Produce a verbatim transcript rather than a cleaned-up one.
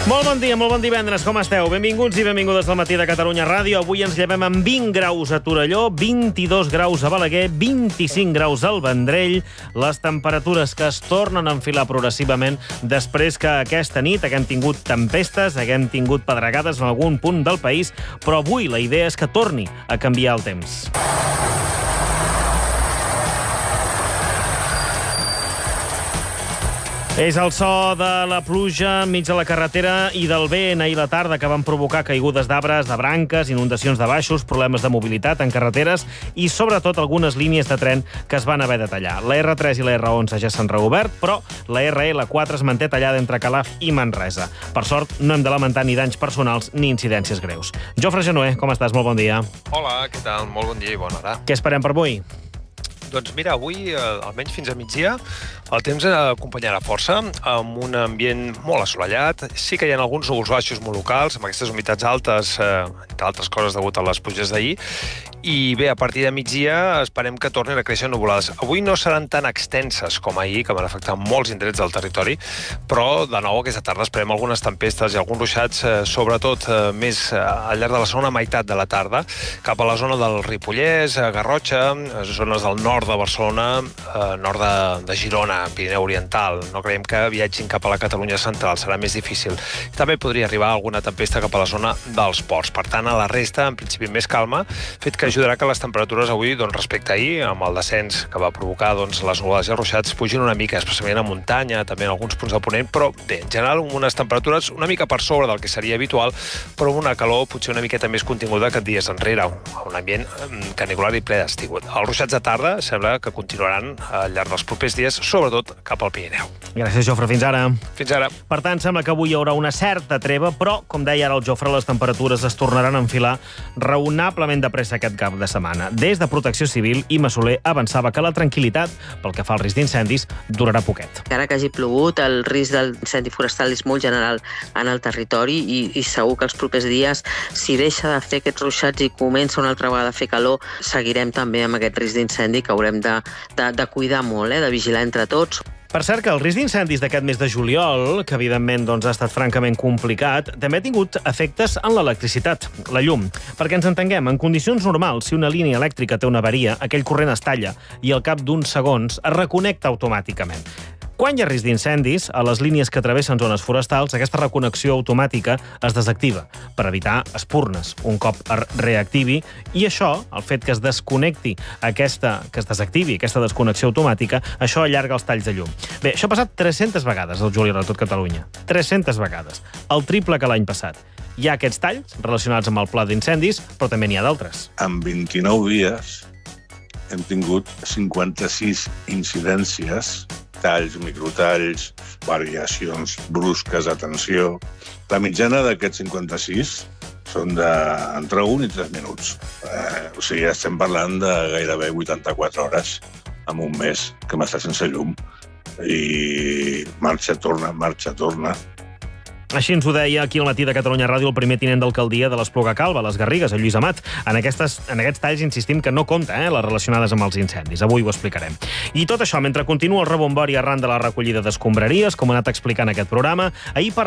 Molt bon dia, molt bon divendres, com esteu? Benvinguts i benvingudes al Matí de Catalunya Ràdio. Avui ens llevem amb vint graus a Torelló, vint-i-dos graus a Balaguer, vint-i-cinc graus al Vendrell. Les temperatures que es tornen a enfilar progressivament després que aquesta nit haguem tingut tempestes, haguem tingut pedregades en algun punt del país, però avui la idea és que torni a canviar el temps. És el so de la pluja enmig de la carretera i del vent ahir a la tarda que van provocar caigudes d'arbres, de branques, inundacions de baixos, problemes de mobilitat en carreteres i, sobretot, algunes línies de tren que es van haver de tallar. La erre tres i la erre onze ja s'han reobert, però la erre ele quatre es manté tallada entre Calaf i Manresa. Per sort, no hem de lamentar ni danys personals ni incidències greus. Jofre Genoé, com estàs? Molt bon dia. Hola, què tal? Molt bon dia i bona hora. Què esperem per avui? Doncs mira, avui, eh, almenys fins a migdia, el temps acompanyarà força, amb un ambient molt assolellat. Sí que hi ha alguns núvols baixos molt locals, amb aquestes humitats altes, eh, entre altres coses degut a les pluges d'ahir, i bé, a partir de migdia esperem que tornin a créixer nuvolades. Avui no seran tan extenses com ahir, que van afectar molts indrets del territori, però de nou aquesta tarda esperem algunes tempestes i alguns ruixats, eh, sobretot eh, més eh, al llarg de la segona meitat de la tarda, cap a la zona del Ripollès, eh, Garrotxa, eh, zones del nord de Barcelona, eh, nord de, de Girona, Pirineu Oriental. No creiem que viatgin cap a la Catalunya central, serà més difícil. També podria arribar alguna tempesta cap a la zona dels ports. Per tant, a la resta, en principi, més calma, fet que ajudarà que les temperatures avui, doncs, respecte a ahir, amb el descens que va provocar doncs, les nuvolades i els ruixats, pugin una mica, especialment a muntanya, també en alguns punts de ponent, però bé, en general, amb unes temperatures una mica per sobre del que seria habitual, però amb una calor potser una miqueta més continguda que dies enrere, un ambient canicular i ple d'estiu. Els ruixats de tarda sembla que continuaran al llarg dels propers dies, sobretot cap al Pirineu. Gràcies, Jofre. Fins ara. Fins ara. Per tant, sembla que avui hi haurà una certa treva, però, com deia ara el Jofre, les temperatures es tornaran a enfilar raonablement de pressa aquest cap de setmana. Des de Protecció Civil, Imma Soler avançava que la tranquil·litat, pel que fa al risc d'incendis, durarà poquet. Encara que hagi plogut, el risc d'incendi forestal és molt general en el territori i, i segur que els propers dies, si deixa de fer aquests ruixats i comença una altra vegada a fer calor, seguirem també amb aquest risc d'incendi que haurem de, de, de cuidar molt, eh, de vigilar entre tots. Per cert, que el risc d'incendis d'aquest mes de juliol, que evidentment doncs, ha estat francament complicat, també ha tingut efectes en l'electricitat, la llum. Perquè ens entenguem, en condicions normals, si una línia elèctrica té una avaria, aquell corrent es talla i al cap d'uns segons es reconnecta automàticament. Quan hi ha risc d'incendis, a les línies que travessen zones forestals, aquesta reconnexió automàtica es desactiva per evitar espurnes un cop es reactivi, i això, el fet que es desconnecti aquesta, que es desactivi aquesta desconnexió automàtica, això allarga els talls de llum. Bé, això ha passat tres-centes vegades al juliol a tot Catalunya. tres-centes vegades. El triple que l'any passat. Hi ha aquests talls relacionats amb el pla d'incendis, però també n'hi ha d'altres. En vint-i-nou dies hem tingut cinquanta-sis incidències, talls, microtalls, variacions brusques, atenció. La mitjana d'aquests cinquanta-sis són d'entre un i tres minuts. Eh, o sigui, estem parlant de gairebé vuitanta-quatre hores en un mes que hem estat sense llum. I marxa, torna, marxa, torna. Així ens ho deia aquí al Matí de Catalunya Ràdio el primer tinent d'alcaldia de l'Espluga Calba, les Garrigues, el Lluís Amat. En, aquestes, en aquests talls insistim que no compta, eh, les relacionades amb els incendis. Avui ho explicarem. I tot això mentre continua el rebombori arran de la recollida d'escombraries, com ha anat explicant aquest programa. Ahir